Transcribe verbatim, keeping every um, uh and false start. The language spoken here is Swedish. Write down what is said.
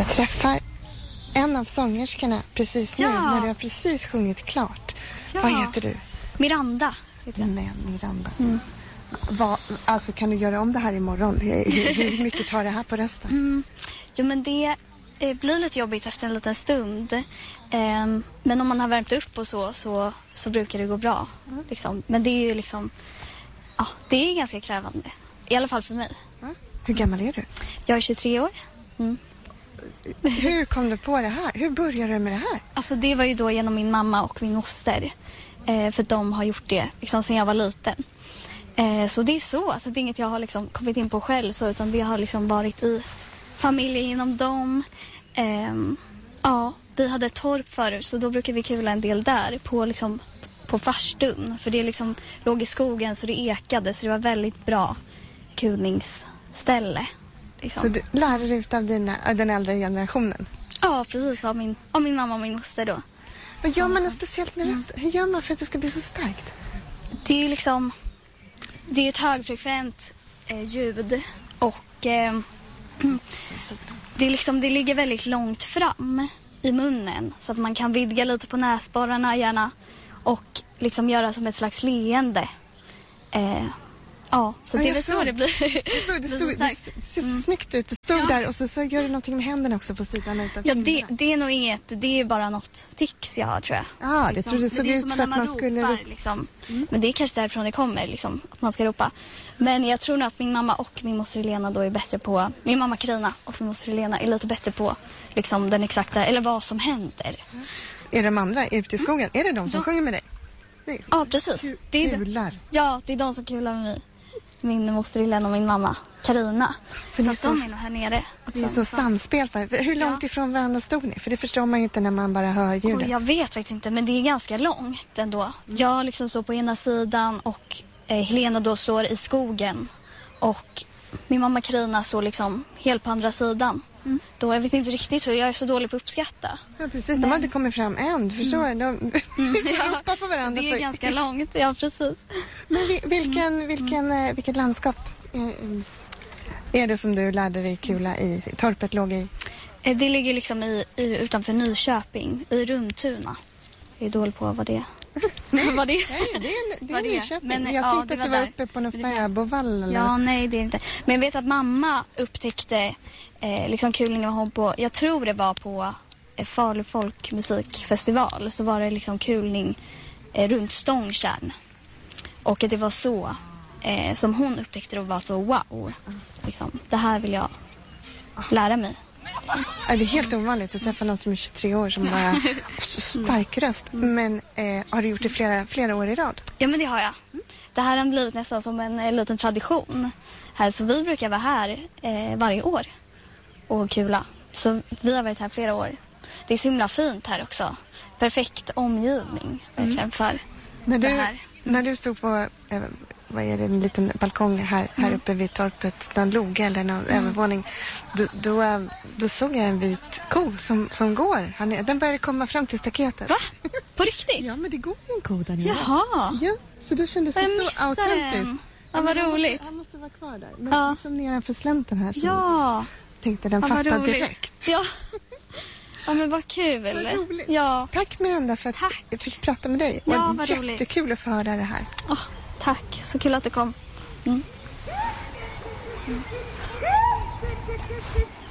Jag träffar en av sångerskorna precis nu, ja. när du har precis sjungit klart. Ja. Vad heter du? Miranda. Heter jag. Nej, Miranda. Mm. Vad, alltså, kan du göra om det här imorgon? Hur, hur mycket tar det här på rösten? Mm. Jo, men det eh, blir lite jobbigt efter en liten stund. Eh, men om man har värmt upp och så, så, så brukar det gå bra. Mm. Liksom. Men det är ju liksom... Ja, det är ganska krävande. I alla fall för mig. Mm. Hur gammal är du? Jag är tjugotre år. Mm. Hur kom du på det här? Hur började du med det här? Alltså det var ju då genom min mamma och min moster. Eh, för de har gjort det liksom sedan jag var liten. Eh, så det är så. Alltså det är inget jag har liksom kommit in på själv. Så, utan det har liksom varit i familjen inom dem. Eh, ja, vi hade ett torp förut. Så då brukar vi kula en del där. På, liksom, på farstun. För det liksom låg i skogen så det ekade. Så det var väldigt bra kulningsställe. Liksom. Så du lärde dig av dina, den äldre generationen? Ja, precis. Av min, av min mamma och min moster då. Vad gör man något speciellt med rösten? Hur gör man för att det ska bli så starkt? Det är liksom... Det är ett högfrekvent eh, ljud. Och eh, det, är liksom, det ligger väldigt långt fram i munnen. Så att man kan vidga lite på näsborrarna gärna. Och liksom göra som ett slags leende. Eh, Ja, så det är väl så det blir. Det, stod, det, stod, det ser mm. snyggt ut. Det stod ja. där och så, så gör du någonting med händerna också på sidan. Utan ja, det, det är nog inget. Det är bara något tics jag har, tror jag. Ja, det liksom. tror det såg det ut för att man, man skulle... Ropar, liksom. mm. Men det är kanske därifrån det kommer, liksom, att man ska ropa. Men jag tror nog att min mamma och min moster Helena då är bättre på... Min mamma Karina och min moster Helena är lite bättre på liksom, den exakta, eller vad som händer. Mm. Är de andra ute i skogen? Mm. Är det de som de... sjunger med dig? Nej. Ja, precis. Det är kular. De... Ja, det är de som kular med mig. Min moster Helena och min mamma Karina. Så, så de är nog här nere också. Det är så samspelta. Hur långt ja. ifrån varandra stod ni? För det förstår man ju inte när man bara hör ljudet. Och jag vet faktiskt inte, men det är ganska långt ändå. Mm. Jag liksom står på ena sidan och eh, Helena då står i skogen. Och min mamma Karina står liksom helt på andra sidan. Mm. Då jag vet inte riktigt hur jag är så dålig på att uppskatta. Ja, precis. Men... De har inte kommit fram än. Förstår mm. de? Mm. Vi får hoppa på varandra. Det är för... ganska långt, ja precis. Men vilken, vilken, mm. vilket landskap är det som du lärde dig kula i? Torpet låg i? Det ligger liksom i, i, utanför Nyköping, i Rundtuna. Jag är dålig på vad det är. vad det är? Nej, det är, det är vad Nyköping. Men, jag ja, tänkte att det var där. Uppe på någon fäbodvall. Eller? Ja, nej det är inte. Men jag vet att mamma upptäckte eh, liksom kulningen var hon på, jag tror det var på eh, Falu folkmusikfestival. Så var det liksom kulning eh, runt Stångtjärn. Och att det var så eh, som hon upptäckte det och var så wow. Liksom, det här vill jag lära mig. Liksom. Det är helt ovanligt att träffa någon som är tjugotre år som bara så stark röst. Mm. Men eh, har du gjort det flera, flera år i rad? Ja, men det har jag. Det här har blivit nästan som en, en liten tradition här. Så vi brukar vara här eh, varje år och kula. Så vi har varit här flera år. Det är så himla fint här också. Perfekt omgivning verkligen mm. för när du, det här. Mm. När du stod på... Eh, vad är det, en liten balkong här, här mm. uppe vid torpet, någon loge eller någon mm. övervåning. Då, då, då såg jag en vit ko som, som går. Han, den började komma fram till staketet. Va? På riktigt? Ja, men det går en ko där nere. Jaha. Ja, så då kändes det så autentiskt. Ja, vad han roligt. Måste, han måste vara kvar där. Men ja. liksom nedanför slänten här så ja. tänkte den ja, fatta direkt. Ja. Ja, men vad kul. Vad roligt. Ja. Tack Miranda för att Tack. jag fick prata med dig. Ja, och vad jättekul roligt. att få höra det här. Oh, tack, så kul att du kom. Mm. Mm.